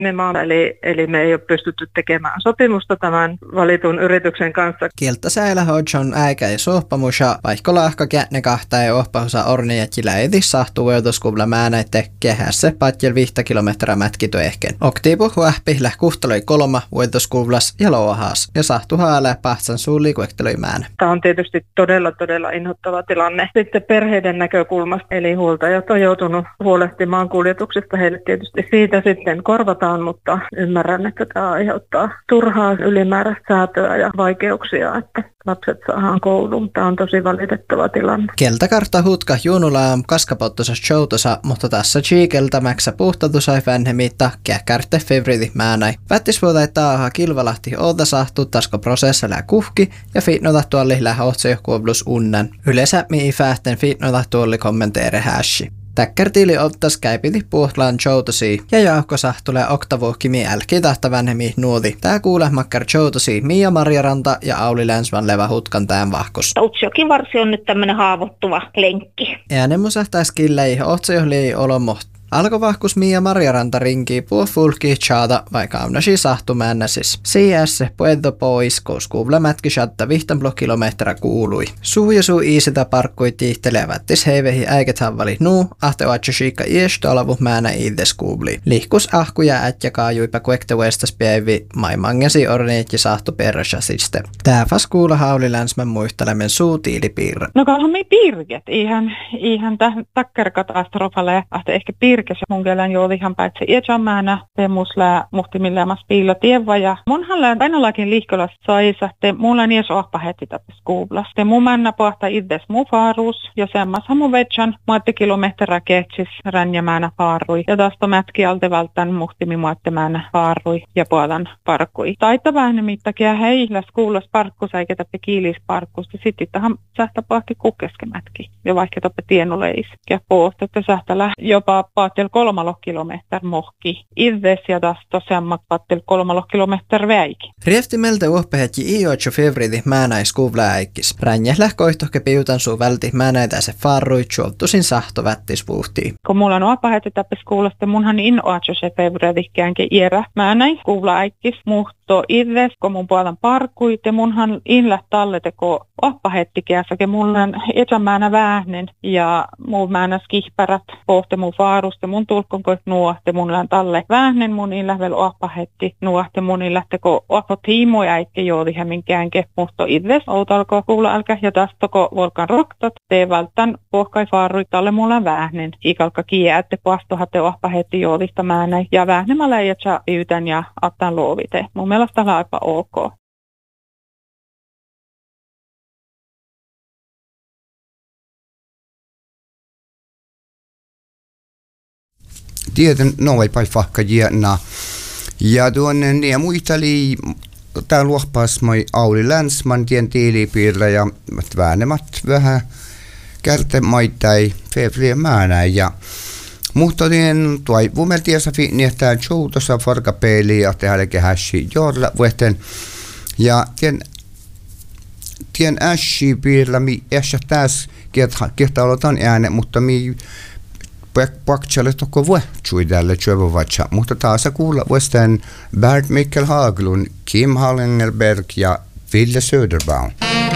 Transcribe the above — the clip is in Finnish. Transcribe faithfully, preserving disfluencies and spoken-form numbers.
nimenomaan, eli, eli me ei ole pystytty tekemään sopimusta tämän valitun yrityksen kanssa. Kieltäsäilä hodjon äikä ja sohpamusa, vaikka lahka kätne kahta ja ohpahusa ornijätjillä ei sahtuu voitoskuvla määnäitte kehässä patjel viittä kilometriä mätkito ehken. Oktiipu huahpi lähkuhtaloi kolma voitoskuvlas ja louahas ja sahtu haale pahtsan suuli kuekteloi määnä. Tämä on tietysti todella, todella inhottava tilanne. Sitten perheiden näkökulmasta, eli huoltajat on joutunut huolehtimaan kuljetuksesta. Heille tietysti siitä sitten korvataan, mutta ymmärrän, että tämä aiheuttaa turhaa ylimääräistä säätöä ja vaikeuksia, että lapset saadaan kouluun. Tämä on tosi valitettava tilanne. Keltakartta hutka juunulaa kaskapottosa showtosa, mutta tässä chiikeltä mäksä puhtatusai vänhemitta kähkärte fevriti määnäi. Vättisvuotai taaha kilvalahti oota sahtu tasko prosessalla kuhki ja fitnota tuolli lähohtse kuoblus unnan. Yleensä mii fähten fitnota tuolli kommenteere häshi. Täkkärtiili ottas käypiti puhtlaan showtosi ja jauhko sahtulee oktavuhkimi älki tahta vänhemi nuoti. Tää kuule makkar showtosi Mia Marjaranta ja Auli Länsman levä hutkan tään vahkos. Utsjokin varsi on nyt tämmönen haavoittuva lenkki. Äänen musahtais killei otsajohli olomoht. Alkovahkus Mia Marjaranta rinkii puo fulki chaata vaikka amnasi sahtumäännäsis. C S puedo pois kouskuuvla mätkisatta vihtan kilometrä kuului. Suu ja suu iisitä parkkui tiihtelevättis heivehi äiket havvali nuu, ahte oatsosiikka iestolavu määnä iides kuuvli. Lihkus ahkuja ätjä kaajuipa kuekte vestas päivi maimangesi orneet ja sahtu perrasasiste. Tää fas kuulla Auli Länsman muistelemen suu tiilipiirre. No kalhan me piirget, ihan, ihan tähän takkerkatastrofalle, ahte ehkä piirget. Mun kelän jo ihan päätse iätsämäänä, te muslää muhtimilleemas piillä tievä ja munhan lään ainallakin liikkeellä saisa, te mulla nies ohpa heti täpä skuublas. Te mun männä pohta itses muu faarus ja semmashan mun vetsän muotti kilometrä kehtsis ränjämäänä faarui ja tästä mätki alti vältän muhtimi muottimäänä faarui ja puolan parkkui. Taita vähän mittakia heillä skuulas parkkus eikä täpä kiilis parkkus ja sitten tähän sähtä pohti kukkeskimätki ja vaikka täpä tienuleis ja pohti, että sähtä läht jopa pattel kolmalo kilometer mohki. Itses ja tästä tosiaammat pattel kolmalo kilometer väiki. Rieftimeltä uoppehätji iiotso fevriti määnäis kuuvla äikkis. Ränjäh lähkoihtohke piutan suu välti määnäitäse farrui tjuoltusin sahto vättis puhtii. Kun mulla on uoppehätti täppis kuulosta, munhan in oatso se fevritikäänkin iärä määnäis kuuvla äikkis. Muhto itses, kun mun puolan parkui, te munhan in läht tallete, kun uoppehättikäänsäkin mullan etämäänä vähnen ja muun määnäs kihpärät pohte mun faaruste mun tulkkonko nuohte mun lään talle vähnen mun in lähvel uoppahätti nuohte mun in lähteko uoppo tiimo ja eikä joodi häminkäänke muhto itses outalko kuulla älkä ja tästä ko volkan roktat te vältän pohkai faarui talle mun lään vähnen ikalka kiäätte pastohatte uoppahätti joodista määnä ja vähnemällä ei saa ytän ja attan luovite. Mun mielestä on aika ok. Tiedän noin paljon fakkajienna. Ja tuonne ja muisteli tää luohpas moi Auli Länsman tien tiilipiirillä ja väännemät vähän kärte maitai fevriä määnä ja mutta tien tuoi vumeltiasa finni että joutossa farkapeili ja tehdä kehäsi jorla vuoten ja tien tien ässi piirillä mi ässä taas kiehtä aloitan ääne mutta mi Paktselle tokko voi tälle tjövovatsa, mutta taas kuulla vuosien Bert Mikkel Haglund, Kim Hallenberg ja Ville Söderbaum.